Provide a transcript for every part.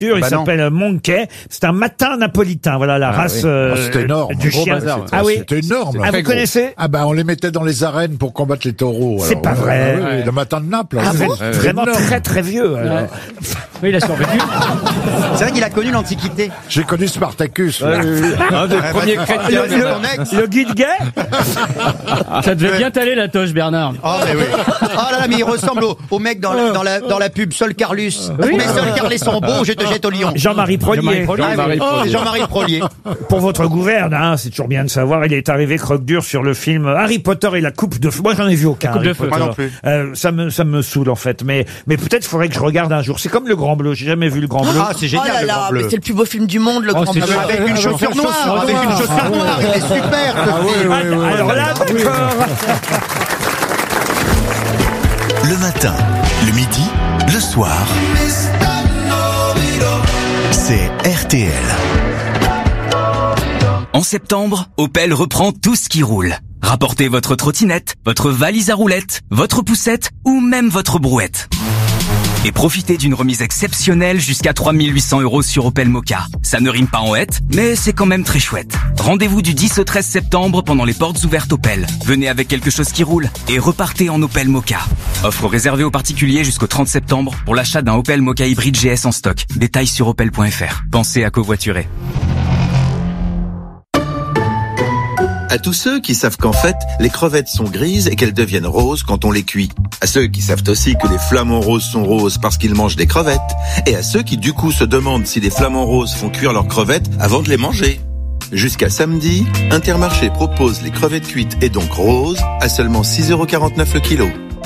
Il s'appelle Monkey. C'est un matin napolitain. Voilà la race c'était énorme. du chien. C'était énorme. Vous connaissez? On les mettait dans les arènes pour combattre les taureaux. C'est pas vrai. Le matin de Naples. Vraiment très très vieux. Oui, il a survécu. C'est vrai qu'il a connu l'Antiquité. J'ai connu Spartacus. Un des premiers chrétiens. Le guide gay. Ça devait bien t'aller la toche, Bernard. Oh, mais oui. Oh là là, mais il ressemble au mec dans la pub Sol Carlus. Oui. Mais Sol Carlus sont beaux, je te jette au lion. Jean-Marie Prolier. Jean-Marie Prolier. Pour votre gouverne, c'est toujours bien de savoir, il est arrivé croque-dur sur le film Harry Potter et la coupe de feu. Moi, j'en ai vu aucun. Coupe de feu. Moi non plus. Ça me saoule, en fait. Mais peut-être faudrait que je regarde un jour. C'est comme Le Grand Bleu. J'ai jamais vu Le Grand Bleu. Ah, c'est génial, Oh là le là, Grand Bleu. mais c'est le plus beau film du monde, le Grand Bleu. Avec une chaussure noire. Avec une chaussure noire. Il est super, ce film. Alors là, d'accord. Le matin, le midi, le soir. C'est RTL. En septembre, Opel reprend tout ce qui roule. Rapportez votre trottinette, votre valise à roulettes, votre poussette ou même votre brouette. Et profitez d'une remise exceptionnelle jusqu'à 3 800 € sur Opel Mokka. Ça ne rime pas en hête, mais c'est quand même très chouette. Rendez-vous du 10 au 13 septembre pendant les portes ouvertes Opel. Venez avec quelque chose qui roule et repartez en Opel Mokka. Offre réservée aux particuliers jusqu'au 30 septembre pour l'achat d'un Opel Mokka hybride GS en stock. Détails sur opel.fr. Pensez à covoiturer. À tous ceux qui savent qu'en fait, les crevettes sont grises et qu'elles deviennent roses quand on les cuit. À ceux qui savent aussi que les flamants roses sont roses parce qu'ils mangent des crevettes. Et à ceux qui du coup se demandent si les flamants roses font cuire leurs crevettes avant de les manger. Jusqu'à samedi, Intermarché propose les crevettes cuites et donc roses à seulement 6,49 € le kilo.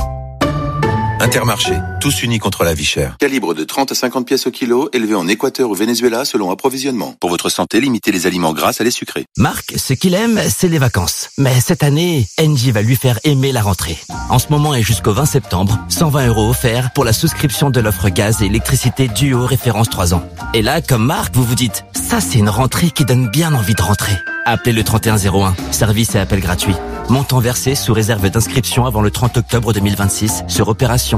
Intermarché, tous unis contre la vie chère. Calibre de 30 à 50 pièces au kilo, élevé en Équateur ou Venezuela selon approvisionnement. Pour votre santé, limitez les aliments gras à les sucrés. Marc, ce qu'il aime, c'est les vacances. Mais cette année, Engie va lui faire aimer la rentrée. En ce moment et jusqu'au 20 septembre, 120 € offerts pour la souscription de l'offre gaz et électricité Duo référence 3 ans. Et là, comme Marc, vous vous dites, ça c'est une rentrée qui donne bien envie de rentrer. Appelez le 3101, service et appel gratuit. Montant versé sous réserve d'inscription avant le 30 octobre 2026 sur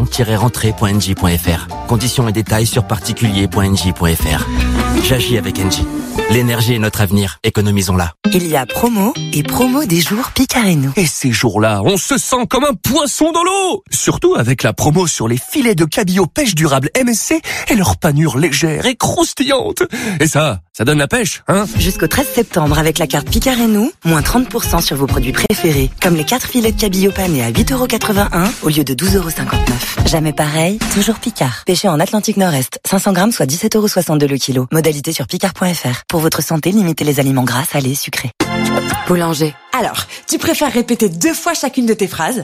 opération-rentrée.engie.fr. Conditions et détails sur particulier.engie.fr. J'agis avec Engie. L'énergie est notre avenir, économisons-la. Il y a promo et promo des jours Picard et nous. Et ces jours-là, on se sent comme un poisson dans l'eau. Surtout avec la promo sur les filets de cabillaud pêche durable MSC et leur panure légère et croustillante. Et ça donne la pêche, hein? Jusqu'au 13 septembre avec la carte Picard et nous, moins 30% sur vos produits préférés, comme les 4 filets de cabillaud panés à 8,81 € au lieu de 12,59 €. Jamais pareil, toujours Picard. Pêché en Atlantique Nord-Est, 500 grammes soit 17,62 € le kilo. Modalité sur picard.fr. Pour votre santé, limitez les aliments gras, salés, sucrés. Boulanger. Alors, tu préfères répéter 2 fois chacune de tes phrases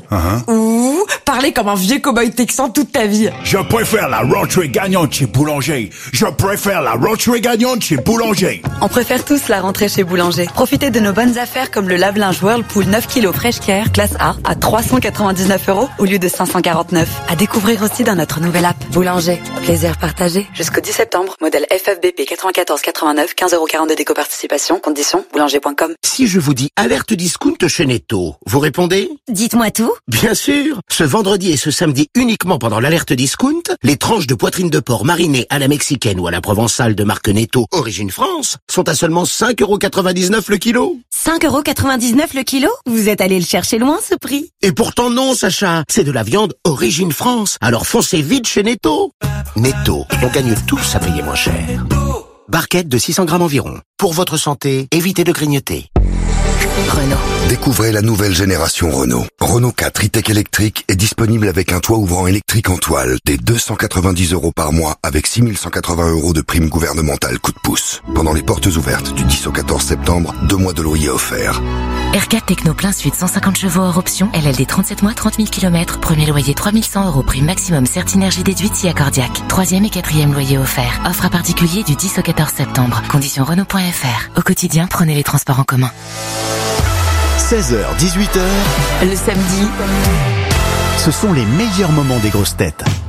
ou parler comme un vieux cow-boy texan toute ta vie? Je préfère la rentrée gagnante chez Boulanger. Je préfère la rentrée gagnante chez Boulanger. On préfère tous la rentrée chez Boulanger. Profitez de nos bonnes affaires comme le lave-linge Whirlpool 9 kg Fresh Care classe A à 399 € au lieu de 549. À découvrir aussi dans notre nouvelle app. Boulanger. Plaisir partagé. Jusqu'au 10 septembre. Modèle FFBP 9489. 15,42 € d'éco-participation. Conditions boulanger.com. Si je vous dis alerte discount chez Netto, vous répondez? Dites-moi tout. Bien sûr. Ce vendredi et ce samedi uniquement pendant l'alerte discount, les tranches de poitrine de porc marinées à la mexicaine ou à la provençale de marque Netto, origine France, sont à seulement 5,99 € le kilo. 5,99 € le kilo? Vous êtes allé le chercher loin, ce prix. Et pourtant non, Sacha. C'est de la viande origine France. Alors foncez vite chez Netto. Netto, on gagne tous à payer moins cher. Barquette de 600 grammes environ. Pour votre santé, évitez de grignoter. Renault. Découvrez la nouvelle génération Renault. Renault 4 e-tech électrique est disponible avec un toit ouvrant électrique en toile dès 290 € par mois avec 6 180 € de prime gouvernementale coup de pouce. Pendant les portes ouvertes du 10 au 14 septembre, 2 mois de loyer offerts. R4 Techno plein suite 150 chevaux hors option, LLD 37 mois, 30 000 km, premier loyer 3100 €, prime maximum Certinergie déduite si accordiaque. 3e et 4e loyer offert. Offre à particulier du 10 au 14 septembre. Conditions Renault.fr. Au quotidien, prenez les transports en commun. 16h, 18h. Le samedi, Ce sont les meilleurs moments des grosses têtes.